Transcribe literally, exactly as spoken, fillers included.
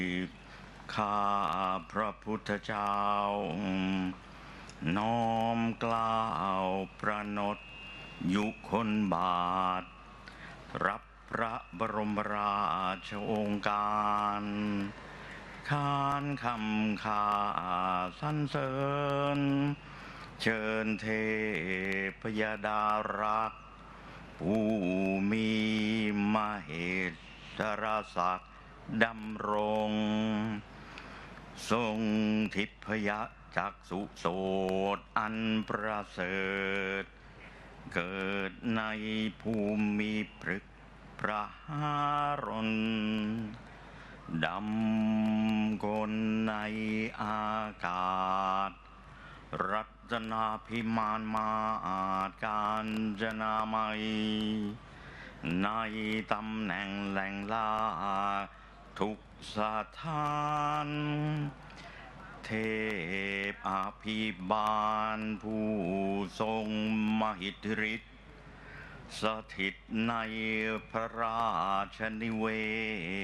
ข้าพระพุทธเจ้าน้อมกล้าวประนตยุคนบาทรับพระบรมราชโองการค้านคำข่าสรรเสริญเชิญเทพยดารักษ์ผู้มีมเหสรศักดิ์ดำรงทรงทิพยจักษุโสตอันประเสริฐเกิดในภูมิพฤกษ์พระหารนดำกลในอากาศรัตนาพิมานมาอาจการจนามัยในตำแหน่งแหล่งลาทุกสถานเทพอภิบาลผู้ทรงมหิทธิฤทธิ์สถิตในพระราชนิเวศ